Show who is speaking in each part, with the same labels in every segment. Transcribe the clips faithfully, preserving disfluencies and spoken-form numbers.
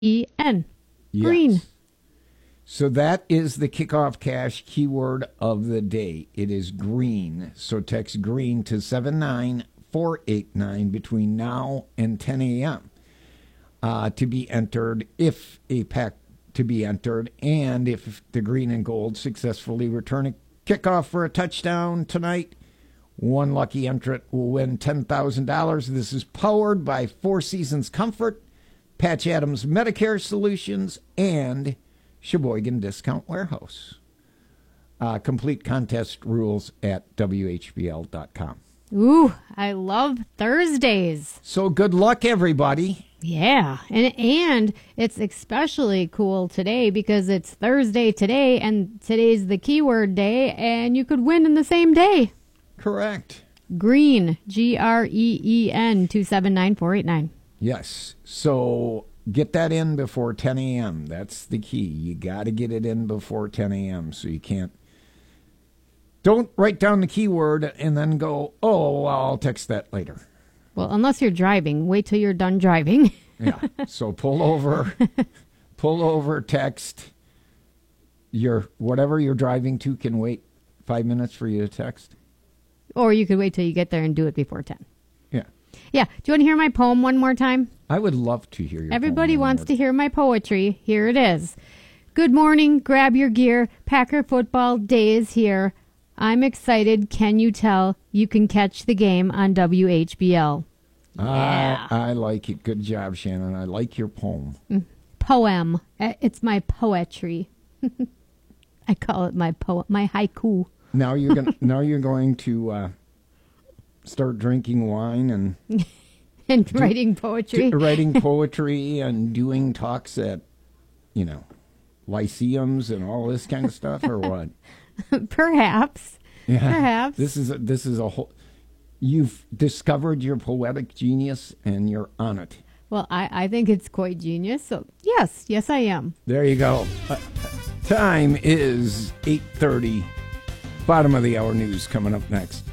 Speaker 1: E N.
Speaker 2: Yes.
Speaker 1: Green.
Speaker 2: So that is the kickoff cash keyword of the day. It is green. So text green to seven nine four eight nine between now and ten a.m. Uh, to be entered, if a pack to be entered, and if the green and gold successfully return a kickoff for a touchdown tonight, one lucky entrant will win ten thousand dollars. This is powered by Four Seasons Comfort, Patch Adams Medicare Solutions, and Sheboygan Discount Warehouse. Uh, complete contest rules at W H B L dot com.
Speaker 1: Ooh, I love Thursdays.
Speaker 2: So good luck, everybody.
Speaker 1: Yeah, and and it's especially cool today because it's Thursday today, and today's the keyword day, and you could win in the same day.
Speaker 2: Correct.
Speaker 1: Green, G R E E N, two seven nine four eight nine.
Speaker 2: Yes. So get that in before ten a.m. That's the key. You got to get it in before ten a.m. so you can't. Don't write down the keyword and then go, oh, well, I'll text that later.
Speaker 1: Well, unless you're driving, wait till you're done driving.
Speaker 2: Yeah. So pull over, pull over, text. Your whatever you're driving to can wait five minutes for you to text.
Speaker 1: Or you could wait till you get there and do it before ten.
Speaker 2: Yeah.
Speaker 1: Yeah. Do you want to hear my poem one more time?
Speaker 2: I would love to hear your
Speaker 1: Everybody
Speaker 2: poem
Speaker 1: wants to hear my poetry. Here it is. Good morning. Grab your gear. Packer football day is here. I'm excited. Can you tell? You can catch the game on W H B L. Yeah.
Speaker 2: I, I like it. Good job, Shannon. I like your poem.
Speaker 1: Mm. Poem. It's my poetry. I call it my po my haiku.
Speaker 2: Now you're going now you're going to uh, start drinking wine and
Speaker 1: and
Speaker 2: do,
Speaker 1: writing poetry.
Speaker 2: do, writing poetry and doing talks at, you know, lyceums and all this kind of stuff, or what?
Speaker 1: Perhaps.
Speaker 2: Yeah.
Speaker 1: Perhaps.
Speaker 2: This is a, this is a whole. You've discovered your poetic genius, and you're on it.
Speaker 1: Well, I, I think it's quite genius. So yes, yes, I am.
Speaker 2: There you go. Uh, time is eight thirty. Bottom of the hour news coming up next.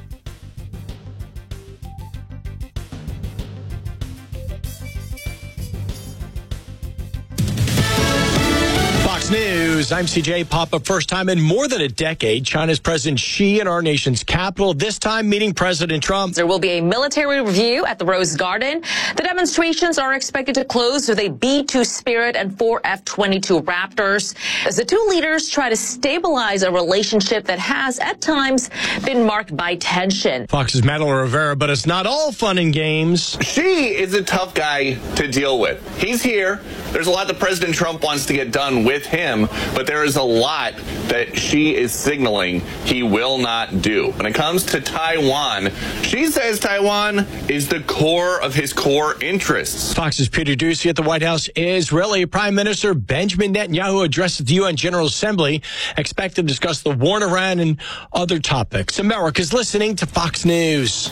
Speaker 3: News. I'm C J Papa. First time in more than a decade, China's President Xi in our nation's capital, this time meeting President Trump.
Speaker 4: There will be a military review at the Rose Garden. The demonstrations are expected to close with a B two Spirit and four F twenty-two Raptors as the two leaders try to stabilize a relationship that has, at times, been marked by tension.
Speaker 3: Fox's Madeline Rivera, but it's not all fun and games.
Speaker 5: Xi is a tough guy to deal with. He's here. There's a lot that President Trump wants to get done with him, but there is a lot that Xi is signaling he will not do. When it comes to Taiwan, Xi says Taiwan is the core of his core interests.
Speaker 3: Fox's Peter Doocy at the White House. Israeli Prime Minister Benjamin Netanyahu addressed the U N General Assembly, expected to discuss the war in Iran and other topics. America's listening to Fox News.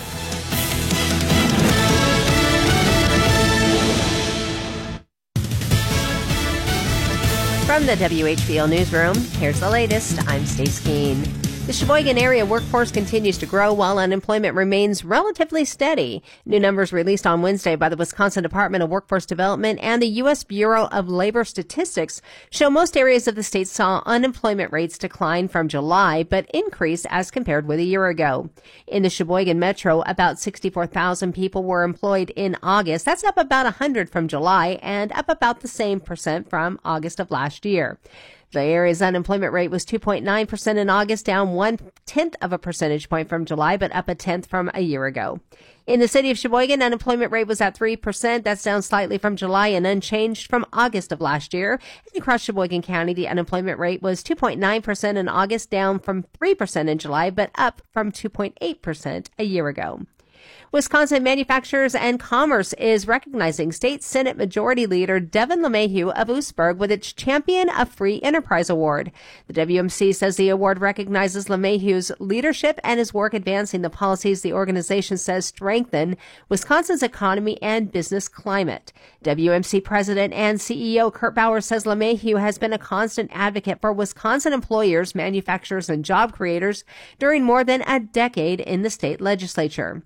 Speaker 6: From the W H B L Newsroom, here's the latest. I'm Stace Keene. The Sheboygan area workforce continues to grow while unemployment remains relatively steady. New numbers released on Wednesday by the Wisconsin Department of Workforce Development and the U S Bureau of Labor Statistics show most areas of the state saw unemployment rates decline from July, but increase as compared with a year ago. In the Sheboygan Metro, about sixty-four thousand people were employed in August. That's up about one hundred from July and up about the same percent from August of last year. The area's unemployment rate was two point nine percent in August, down one-tenth of a percentage point from July, but up a tenth from a year ago. In the city of Sheboygan, unemployment rate was at three percent. That's down slightly from July and unchanged from August of last year. And across Sheboygan County, the unemployment rate was two point nine percent in August, down from three percent in July, but up from two point eight percent a year ago. Wisconsin Manufacturers and Commerce is recognizing State Senate Majority Leader Devin LeMahieu of Oostburg with its Champion of Free Enterprise Award. The W M C says the award recognizes LeMahieu's leadership and his work advancing the policies the organization says strengthen Wisconsin's economy and business climate. W M C President and C E O Kurt Bauer says LeMahieu has been a constant advocate for Wisconsin employers, manufacturers, and job creators during more than a decade in the state legislature. Bauer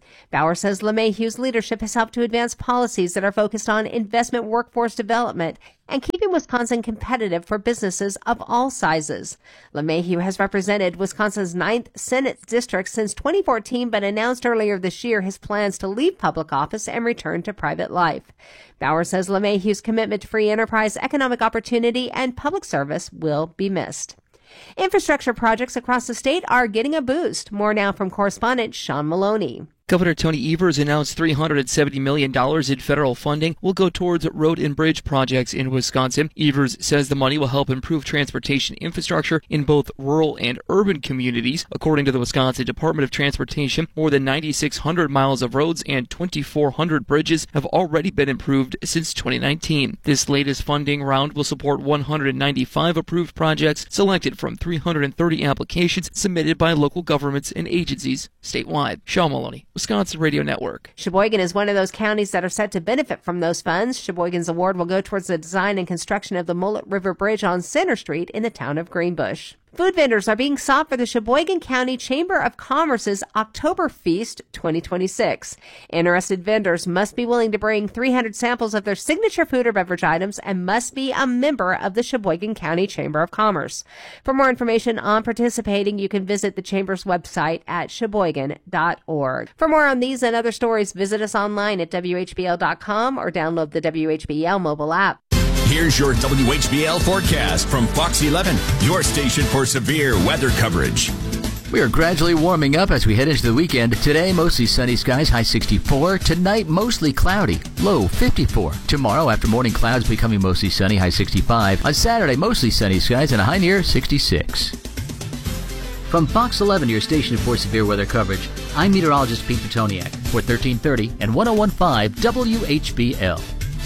Speaker 6: Bauer says LeMahieu's leadership has helped to advance policies that are focused on investment workforce development and keeping Wisconsin competitive for businesses of all sizes. LeMahieu has represented Wisconsin's ninth Senate district since twenty fourteen, but announced earlier this year his plans to leave public office and return to private life. Bauer says LeMahieu's commitment to free enterprise, economic opportunity, and public service will be missed. Infrastructure projects across the state are getting a boost. More now from correspondent Sean Maloney.
Speaker 7: Governor Tony Evers announced three hundred seventy million dollars in federal funding will go towards road and bridge projects in Wisconsin. Evers says the money will help improve transportation infrastructure in both rural and urban communities. According to the Wisconsin Department of Transportation, more than nine thousand six hundred miles of roads and two thousand four hundred bridges have already been improved since twenty nineteen. This latest funding round will support one hundred ninety-five approved projects selected from three hundred thirty applications submitted by local governments and agencies statewide. Sean Maloney, Wisconsin Radio Network.
Speaker 6: Sheboygan is one of those counties that are set to benefit from those funds. Sheboygan's award will go towards the design and construction of the Mullet River Bridge on Center Street in the town of Greenbush. Food vendors are being sought for the Sheboygan County Chamber of Commerce's October Feast twenty twenty-six. Interested vendors must be willing to bring three hundred samples of their signature food or beverage items and must be a member of the Sheboygan County Chamber of Commerce. For more information on participating, you can visit the Chamber's website at sheboygan dot org. For more on these and other stories, visit us online at W H B L dot com or download the W H B L mobile app.
Speaker 8: Here's your W H B L forecast from Fox eleven, your station for severe weather coverage.
Speaker 9: We are gradually warming up as we head into the weekend. Today, mostly sunny skies, high sixty-four. Tonight, mostly cloudy, low fifty-four. Tomorrow, after morning clouds, becoming mostly sunny, high sixty-five. On Saturday, mostly sunny skies and a high near sixty-six. From Fox eleven, your station for severe weather coverage, I'm meteorologist Pete Petoniak for thirteen thirty and one oh one point five W H B L.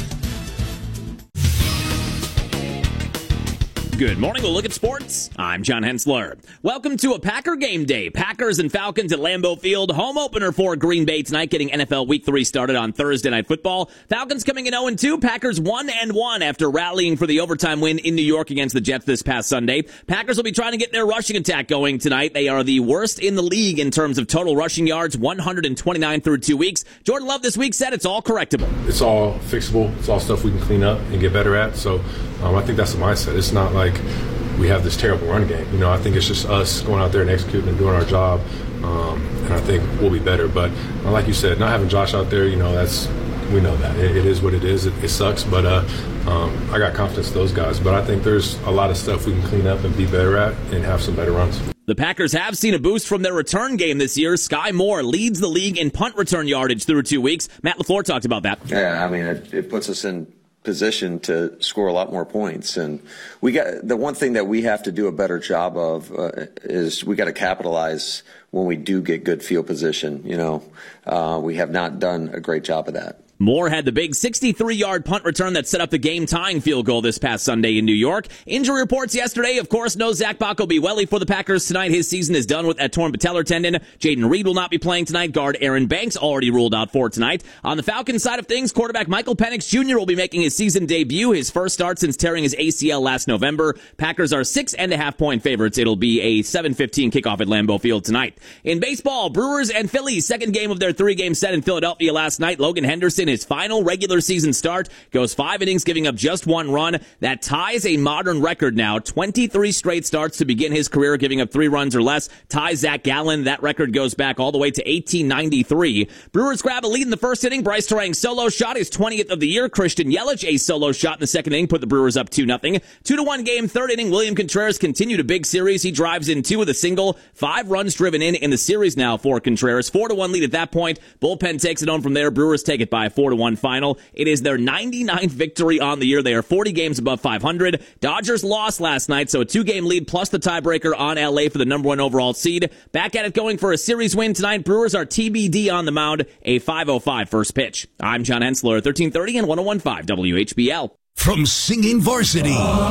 Speaker 10: Good morning. We'll look at sports. I'm John Hensler. Welcome to a Packer game day. Packers and Falcons at Lambeau Field. Home opener for Green Bay tonight, getting N F L Week three started on Thursday Night Football. Falcons coming in oh and two. Packers one and one after rallying for the overtime win in New York against the Jets this past Sunday. Packers will be trying to get their rushing attack going tonight. They are the worst in the league in terms of total rushing yards, one hundred twenty-nine through two weeks. Jordan Love this week said it's all correctable.
Speaker 11: It's all fixable. It's all stuff we can clean up and get better at. So um, I think that's the mindset. It's not like we have this terrible run game. You know, I think it's just us going out there and executing and doing our job, um, and I think we'll be better. But uh, like you said, not having Josh out there, you know, that's we know that. It, it is what it is. It, it sucks, but uh, um, I got confidence in those guys. But I think there's a lot of stuff we can clean up and be better at and have some better runs.
Speaker 10: The Packers have seen a boost from their return game this year. Sky Moore leads the league in punt return yardage through two weeks. Matt LaFleur talked about that.
Speaker 12: Yeah, I mean, it, it puts us in position to score a lot more points, and we got the one thing that we have to do a better job of uh, is we got to capitalize when we do get good field position. You know, uh, we have not done a great job of that.
Speaker 10: Moore had the big sixty-three-yard punt return that set up the game-tying field goal this past Sunday in New York. Injury reports yesterday, of course, no Zach Bacco-Biwelli for the Packers tonight. His season is done with a torn patellar tendon. Jaden Reed will not be playing tonight. Guard Aaron Banks already ruled out for tonight. On the Falcons side of things, quarterback Michael Penix Junior will be making his season debut, his first start since tearing his A C L last November. Packers are six and a half point favorites. It'll be a seven fifteen kickoff at Lambeau Field tonight. In baseball, Brewers and Phillies, second game of their three-game set in Philadelphia last night. Logan Henderson, his final regular season start, goes five innings, giving up just one run. That ties a modern record now. twenty-three straight starts to begin his career, giving up three runs or less. Ties Zach Gallen. That record goes back all the way to eighteen ninety-three. Brewers grab a lead in the first inning. Bryce Terang solo shot, his twentieth of the year. Christian Yelich, a solo shot in the second inning, put the Brewers up two nothing. two to one game, third inning. William Contreras continued a big series. He drives in two with a single. Five runs driven in in the series now for Contreras. four to one lead at that point. Bullpen takes it home from there. Brewers take it by a four to one final. It is their ninety-ninth victory on the year. They are forty games above five hundred. Dodgers lost last night, so a two-game lead plus the tiebreaker on L A for the number one overall seed. Back at it going for a series win tonight. Brewers are T B D on the mound, a five oh five first pitch. I'm John Hensler, thirteen thirty and one oh one point five W H B L.
Speaker 8: From singing varsity,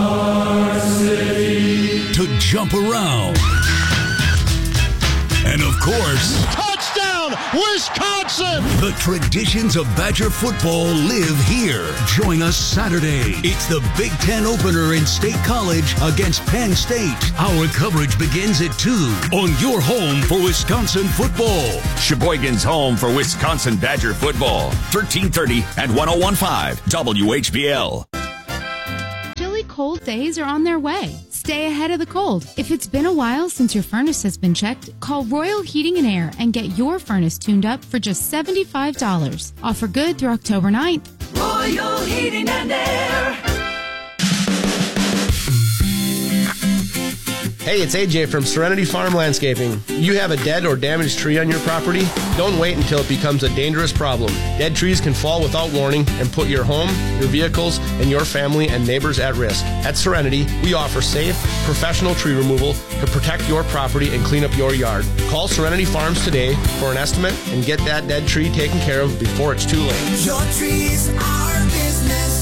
Speaker 8: varsity to jump around, and of course,
Speaker 3: touchdown,
Speaker 13: Wisconsin!
Speaker 14: The traditions of Badger football live here. Join us Saturday. It's the Big Ten opener in State College against Penn State. Our coverage begins at two on your home for Wisconsin football.
Speaker 8: Sheboygan's home for Wisconsin Badger football. thirteen thirty and one oh one point five W H B L.
Speaker 15: Chilly cold days are on their way. Stay ahead of the cold. If it's been a while since your furnace has been checked, call Royal Heating and Air and get your furnace tuned up for just seventy-five dollars. Offer good through October ninth.
Speaker 16: Royal Heating and Air.
Speaker 17: Hey, it's A J from Serenity Farm Landscaping. You have a dead or damaged tree on your property? Don't wait until it becomes a dangerous problem. Dead trees can fall without warning and put your home, your vehicles, and your family and neighbors at risk. At Serenity, we offer safe, professional tree removal to protect your property and clean up your yard. Call Serenity Farms today for an estimate and get that dead tree taken care of before it's too late.
Speaker 16: Your trees are business.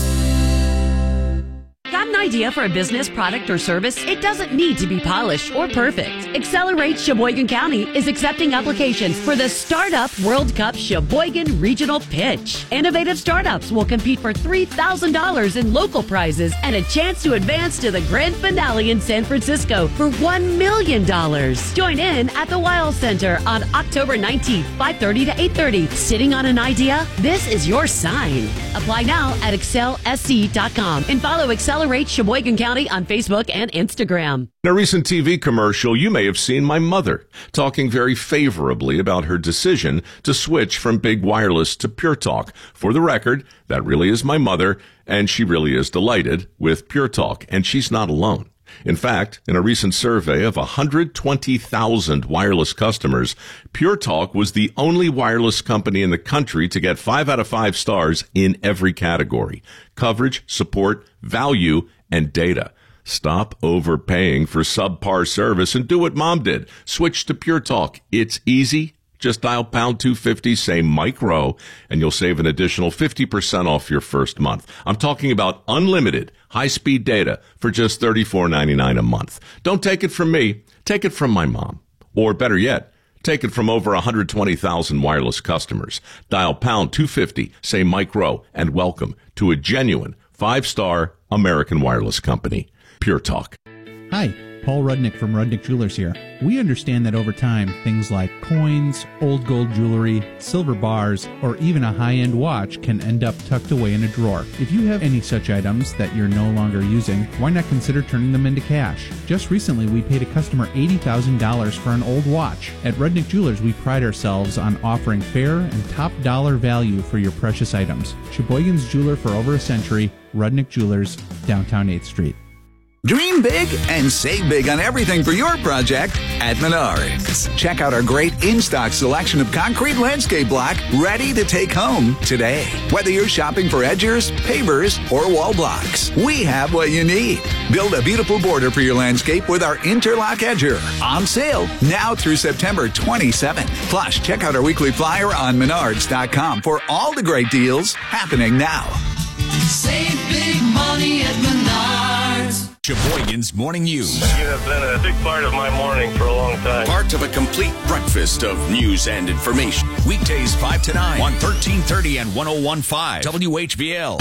Speaker 18: Got an idea for a business, product, or service? It doesn't need to be polished or perfect. Accelerate Sheboygan County is accepting applications for the Startup World Cup Sheboygan Regional Pitch. Innovative startups will compete for three thousand dollars in local prizes and a chance to advance to the grand finale in San Francisco for one million dollars. Join in at the Wiles Center on October nineteenth, five thirty to eight thirty. Sitting on an idea? This is your sign. Apply now at excel s c dot com and follow Accelerate Sheboygan County on Facebook and Instagram.
Speaker 19: In a recent T V commercial, you may have seen my mother talking very favorably about her decision to switch from Big Wireless to Pure Talk. For the record, that really is my mother, and she really is delighted with Pure Talk, and she's not alone. In fact, in a recent survey of one hundred twenty thousand wireless customers, Pure Talk was the only wireless company in the country to get five out of five stars in every category: coverage, support, value, and data. Stop overpaying for subpar service and do what Mom did. Switch to Pure Talk. It's easy. Just dial pound two fifty, say Mike Rowe, and you'll save an additional fifty percent off your first month. I'm talking about unlimited high-speed data for just thirty-four ninety-nine a month. Don't take it from me. Take it from my mom. Or better yet, take it from over one hundred twenty thousand wireless customers. Dial pound two fifty, say Mike Rowe, and welcome to a genuine five-star American wireless company. Pure Talk.
Speaker 20: Hi, Paul Rudnick from Rudnick Jewelers here. We understand that over time, things like coins, old gold jewelry, silver bars, or even a high-end watch can end up tucked away in a drawer. If you have any such items that you're no longer using, why not consider turning them into cash? Just recently, we paid a customer eighty thousand dollars for an old watch. At Rudnick Jewelers, we pride ourselves on offering fair and top dollar value for your precious items. Sheboygan's jeweler for over a century, Rudnick Jewelers, downtown eighth Street.
Speaker 21: Dream big and save big on everything for your project at Menards. Check out our great in-stock selection of concrete landscape block ready to take home today. Whether you're shopping for edgers, pavers, or wall blocks, we have what you need. Build a beautiful border for your landscape with our Interlock Edger. On sale now through September twenty-seventh. Plus, check out our weekly flyer on menards dot com for all the great deals happening now.
Speaker 16: Save big money at Menards.
Speaker 8: Sheboygan's Morning News.
Speaker 22: You have been a big part of my morning for a long time.
Speaker 8: Part of a complete breakfast of news and information. Weekdays five to nine on thirteen thirty and one oh one point five W H B L.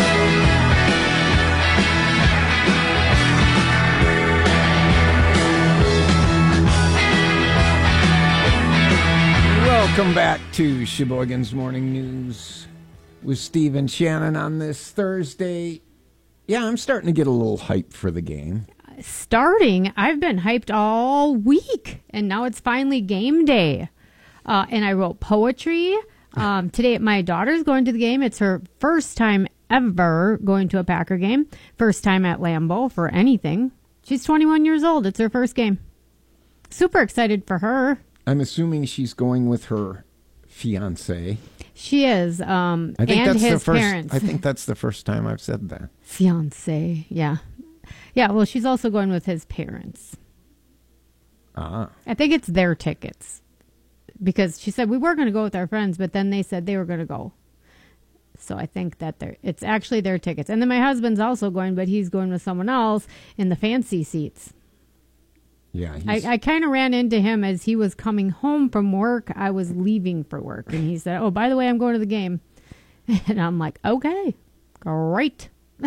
Speaker 2: Welcome back to Sheboygan's Morning News with Steve and Shannon on this Thursday. Yeah, I'm starting to get a little hype for the game.
Speaker 1: Starting? I've been hyped all week, and now it's finally game day. Uh, and I wrote poetry. Um, today, my daughter's going to the game. It's her first time ever going to a Packer game. First time at Lambeau for anything. She's twenty-one years old. It's her first game. Super excited for her.
Speaker 2: I'm assuming she's going with her fiancé.
Speaker 1: She is, um,
Speaker 2: I think
Speaker 1: and
Speaker 2: that's
Speaker 1: his
Speaker 2: the first,
Speaker 1: parents.
Speaker 2: I think that's the first time I've said that.
Speaker 1: Fiancé, yeah. Yeah, well, she's also going with his parents.
Speaker 2: Ah.
Speaker 1: I think it's their tickets. Because she said, we were going to go with our friends, but then they said they were going to go. So I think that they're, it's actually their tickets. And then my husband's also going, but he's going with someone else in the fancy seats.
Speaker 2: Yeah,
Speaker 1: I, I kind of ran into him as he was coming home from work. I was leaving for work, and he said, "Oh, by the way, I'm going to the game." And I'm like, "Okay, great."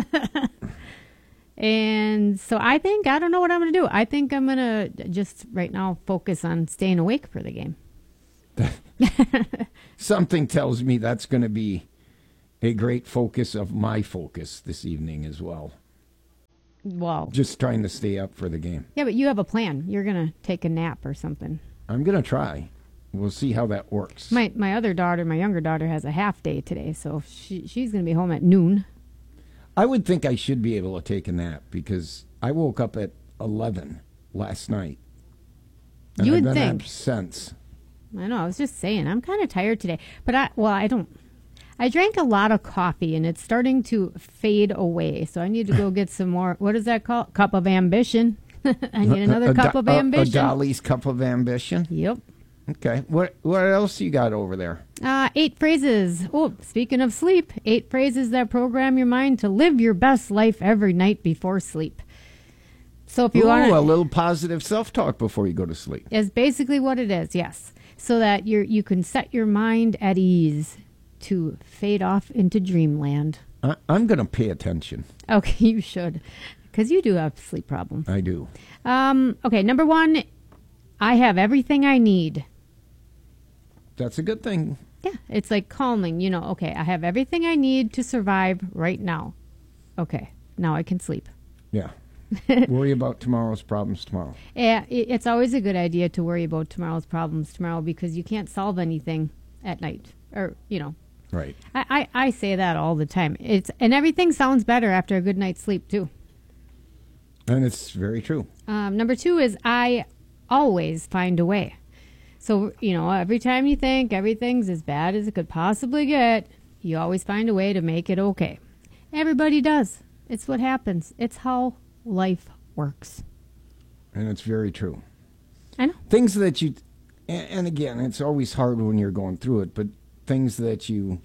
Speaker 1: And so I think, I don't know what I'm going to do. I think I'm going to just right now focus on staying awake for the game.
Speaker 2: Something tells me that's going to be a great focus of my focus this evening as well.
Speaker 1: Well,
Speaker 2: just trying to stay up for the game.
Speaker 1: Yeah, but you have a plan. You're going to take a nap or something.
Speaker 2: I'm going to try. We'll see how that works.
Speaker 1: My my other daughter, my younger daughter, has a half day today, so she she's going to be home at noon.
Speaker 2: I would think I should be able to take a nap because I woke up at eleven last night. And
Speaker 1: You would
Speaker 2: I've been
Speaker 1: think.
Speaker 2: up since.
Speaker 1: I know. I was just saying, I'm kind of tired today. But I, well, I don't. I drank a lot of coffee, and it's starting to fade away. So I need to go get some more. What is that called? Cup of ambition. I need another
Speaker 2: A- a
Speaker 1: cup
Speaker 2: do-
Speaker 1: of
Speaker 2: a-
Speaker 1: ambition.
Speaker 2: A Dolly's cup of ambition.
Speaker 1: Yep.
Speaker 2: Okay. What what else you got over there?
Speaker 1: Uh, eight phrases. Oh, speaking of sleep, eight phrases that program your mind to live your best life every night before sleep. So if you
Speaker 2: Ooh,
Speaker 1: want
Speaker 2: a little positive self-talk before you go to sleep.
Speaker 1: is basically what it is, yes. So that you you can set your mind at ease to fade off into dreamland.
Speaker 2: I, I'm going to pay attention.
Speaker 1: Okay, you should, because you do have sleep problems.
Speaker 2: I do.
Speaker 1: Um, okay, number one, I have everything I need.
Speaker 2: That's a good thing.
Speaker 1: Yeah, it's like calming, you know, okay, I have everything I need to survive right now. Okay, now I can sleep.
Speaker 2: Yeah. Worry about tomorrow's problems tomorrow.
Speaker 1: Yeah, it, it's always a good idea to worry about tomorrow's problems tomorrow because you can't solve anything at night. Or, you know.
Speaker 2: Right.
Speaker 1: I, I, I say that all the time. It's and everything sounds better after a good night's sleep, too.
Speaker 2: And it's very true.
Speaker 1: Um, number two is I always find a way. So, you know, every time you think everything's as bad as it could possibly get, you always find a way to make it okay. Everybody does. It's what happens. It's how life works.
Speaker 2: And it's very true.
Speaker 1: I know.
Speaker 2: Things that you, and, and again, it's always hard when you're going through it, but things that you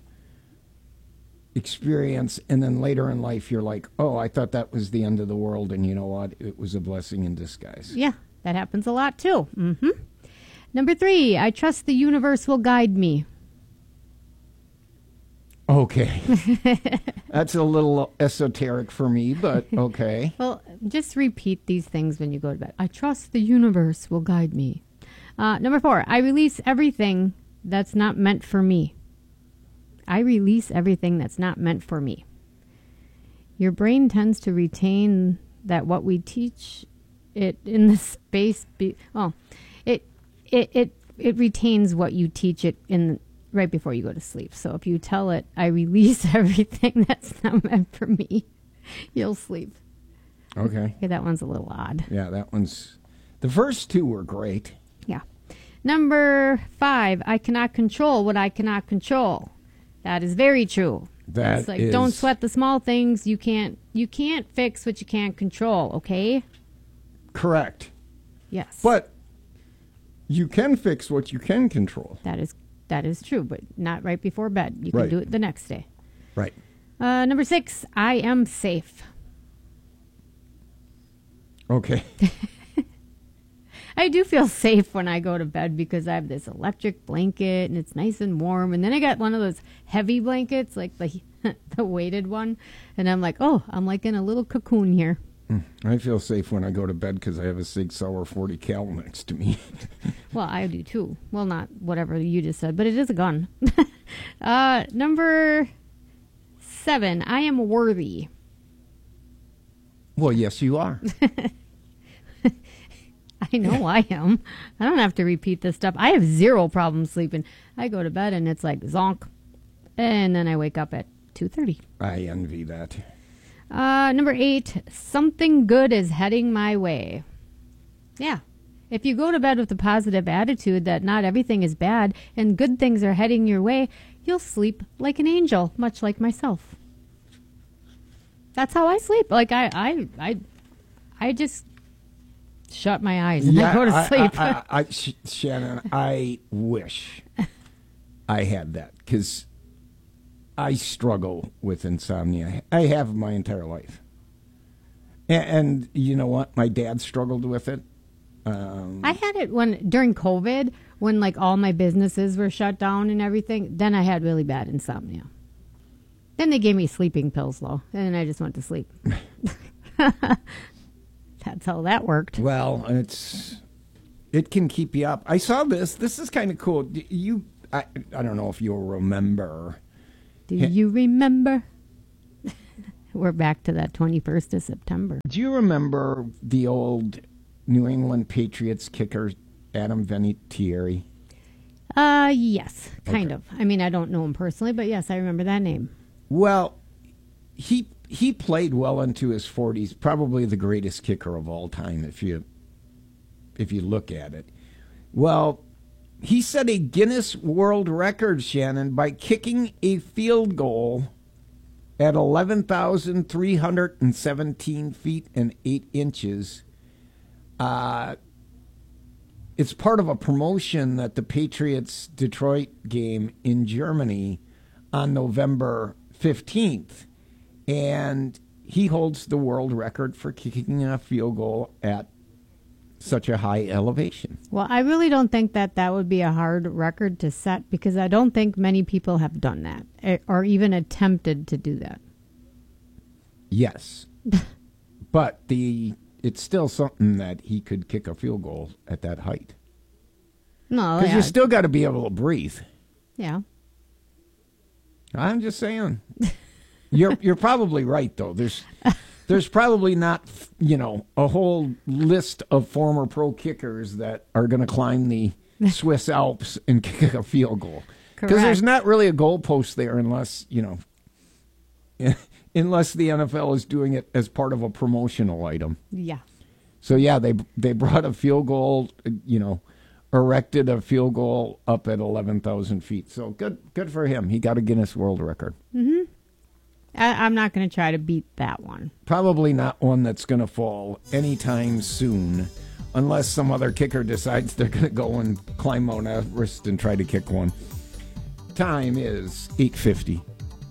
Speaker 2: experience and then later in life you're like, oh, I thought that was the end of the world, and you know what? It was a blessing in disguise.
Speaker 1: Yeah, that happens a lot too. Mm-hmm. Number three, I trust the universe will guide me.
Speaker 2: Okay. That's a little esoteric for me, but okay.
Speaker 1: Well, just repeat these things when you go to bed. I trust the universe will guide me. Uh, number four, I release everything that's not meant for me. I release everything that's not meant for me. Your brain tends to retain that what we teach it in the space. Be, oh, it it it it retains what you teach it in right before you go to sleep. So if you tell it, I release everything that's not meant for me, you'll sleep.
Speaker 2: Okay.
Speaker 1: Okay, that one's a little odd.
Speaker 2: Yeah, that one's. The first two were great.
Speaker 1: Yeah. Number five, I cannot control what I cannot control. That is very true.
Speaker 2: That
Speaker 1: it's like
Speaker 2: is-
Speaker 1: don't sweat the small things. You can't you can't fix what you can't control, okay?
Speaker 2: Correct.
Speaker 1: Yes.
Speaker 2: But you can fix what you can control.
Speaker 1: That is that is true, but not right before bed. You can
Speaker 2: Right.
Speaker 1: do it the next day.
Speaker 2: Right.
Speaker 1: Uh, number six, I am safe.
Speaker 2: Okay.
Speaker 1: I do feel safe when I go to bed because I have this electric blanket and it's nice and warm. And then I got one of those heavy blankets, like the the weighted one. And I'm like, oh, I'm like in a little cocoon here.
Speaker 2: I feel safe when I go to bed because I have a Sig Sauer forty cal next to me.
Speaker 1: Well, I do too. Well, not whatever you just said, but it is a gun. uh, number seven, I am worthy.
Speaker 2: Well, yes, you are.
Speaker 1: I know I am. I don't have to repeat this stuff. I have zero problem sleeping. I go to bed and it's like zonk. And then I wake up at two thirty.
Speaker 2: I envy that.
Speaker 1: Uh, number eight, something good is heading my way. Yeah. If you go to bed with a positive attitude that not everything is bad and good things are heading your way, you'll sleep like an angel, much like myself. That's how I sleep. Like I, I, I, I just shut my eyes and I go to
Speaker 2: I-
Speaker 1: sleep.
Speaker 2: I, I, I, Sh- Shannon, I wish I had that because I struggle with insomnia. I have my entire life. And, and you know what? My dad struggled with it. Um,
Speaker 1: I had it when during COVID, when like all my businesses were shut down and everything. Then I had really bad insomnia. Then they gave me sleeping pills, though, and then I just went to sleep. That's how that worked.
Speaker 2: Well, it's it can keep you up. I saw this. This is kind of cool. You, I, I don't know if you'll remember.
Speaker 1: Do you remember? We're back to that twenty-first of September.
Speaker 2: Do you remember the old New England Patriots kicker, Adam Vinatieri?
Speaker 1: Uh, yes, kind
Speaker 2: Okay.
Speaker 1: of. I mean, I don't know him personally, but yes, I remember that name.
Speaker 2: Well, he he played well into his forties, probably the greatest kicker of all time if you if you look at it. Well, he set a Guinness World Record, Shannon, by kicking a field goal at eleven thousand three hundred seventeen feet and eight inches. Uh, it's part of a promotion that the Patriots Detroit game in Germany on November fifteenth. And he holds the world record for kicking a field goal at such a high elevation.
Speaker 1: Well, I really don't think that that would be a hard record to set because I don't think many people have done that eh, or even attempted to do that.
Speaker 2: Yes. But the it's still something that he could kick a field goal at that height.
Speaker 1: No,
Speaker 2: Because
Speaker 1: yeah.
Speaker 2: you still got to be able to breathe.
Speaker 1: Yeah.
Speaker 2: I'm just saying. You're you're probably right though. There's there's probably not, you know, a whole list of former pro kickers that are going to climb the Swiss Alps and kick a field goal. Because there's not really a goalpost there unless, you know, unless the N F L is doing it as part of a promotional item.
Speaker 1: Yeah.
Speaker 2: So yeah, they they brought a field goal, you know, erected a field goal up at eleven thousand feet. So good good for him. He got a Guinness World Record.
Speaker 1: Mm-hmm. I, I'm not going to try to beat that one.
Speaker 2: Probably not one that's going to fall anytime soon, unless some other kicker decides they're going to go and climb Mount Everest and try to kick one. Time is eight fifty.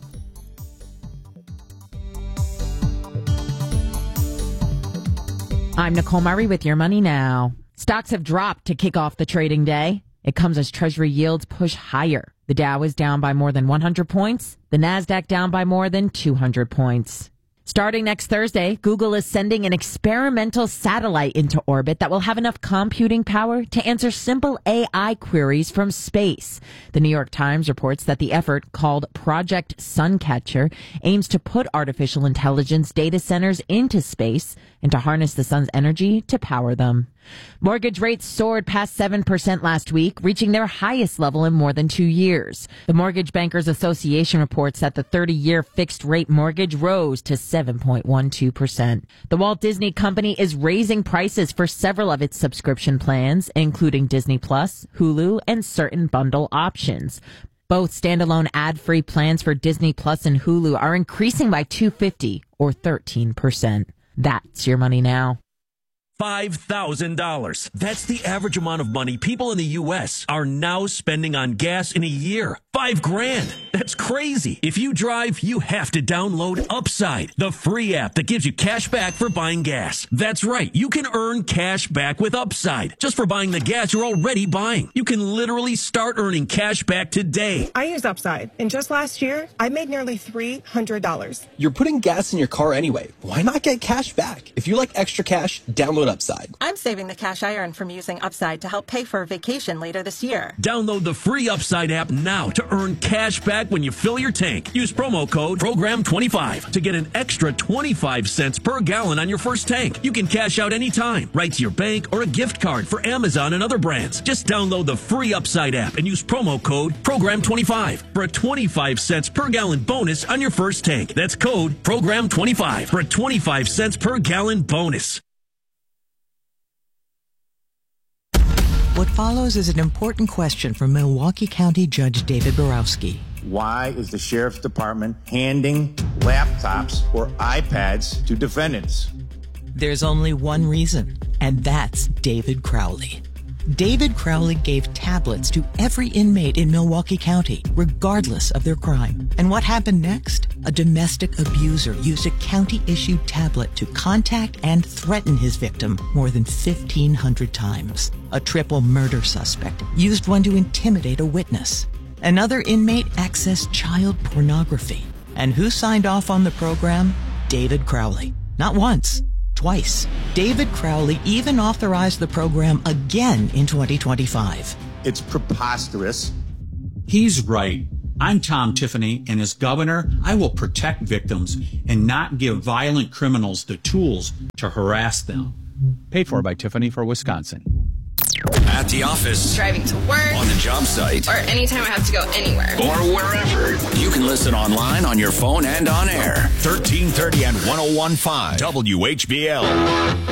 Speaker 4: I'm Nicole Murray with Your Money Now. Stocks have dropped to kick off the trading day. It comes as Treasury yields push higher. The Dow is down by more than one hundred points. The Nasdaq down by more than two hundred points. Starting next Thursday, Google is sending an experimental satellite into orbit that will have enough computing power to answer simple A I queries from space. The New York Times reports that the effort, called Project Suncatcher, aims to put artificial intelligence data centers into space and to harness the sun's energy to power them. Mortgage rates soared past seven percent last week, reaching their highest level in more than two years. The Mortgage Bankers Association reports that the thirty-year fixed-rate mortgage rose to seven point one two percent. The Walt Disney Company is raising prices for several of its subscription plans, including Disney Plus, Hulu, and certain bundle options. Both standalone ad-free plans for Disney Plus and Hulu are increasing by two hundred fifty dollars or thirteen percent. That's Your Money Now.
Speaker 13: five thousand dollars. That's the average amount of money people in the U S are now spending on gas in a year. Five grand. That's crazy. If you drive, you have to download Upside, the free app that gives you cash back for buying gas. That's right. You can earn cash back with Upside just for buying the gas you're already buying. You can literally start earning cash back today.
Speaker 23: I use Upside, and just last year, I made nearly three hundred dollars.
Speaker 24: You're putting gas in your car anyway. Why not get cash back? If you like extra cash, download Upside.
Speaker 23: I'm saving the cash I earn from using Upside to help pay for a vacation later this year.
Speaker 13: Download the free Upside app now to earn cash back when you fill your tank. Use promo code program twenty-five to get an extra twenty-five cents per gallon on your first tank. You can cash out anytime, right to your bank or a gift card for Amazon and other brands. Just download the free Upside app and use promo code program twenty-five for a twenty-five cents per gallon bonus on your first tank. That's code program twenty-five for a twenty-five cents per gallon bonus.
Speaker 25: What follows is an important question from Milwaukee County Judge David Borowski.
Speaker 26: Why is the Sheriff's Department handing laptops or iPads to defendants?
Speaker 25: There's only one reason, and that's David Crowley. David Crowley gave tablets to every inmate in Milwaukee County, regardless of their crime. And what happened next? A domestic abuser used a county-issued tablet to contact and threaten his victim more than fifteen hundred times. A triple murder suspect used one to intimidate a witness. Another inmate accessed child pornography. And who signed off on the program? David Crowley. Not once, twice. David Crowley even authorized the program again in twenty twenty-five.
Speaker 5: It's preposterous.
Speaker 6: He's right. I'm Tom Tiffany, and as governor, I will protect victims and not give violent criminals the tools to harass them.
Speaker 7: Paid for by Tiffany for Wisconsin.
Speaker 8: At the office,
Speaker 9: driving to work,
Speaker 8: on the job site,
Speaker 9: or anytime I have to go anywhere,
Speaker 8: or wherever. You can listen online, on your phone, and on air. thirteen thirty and one oh one point five W H B L.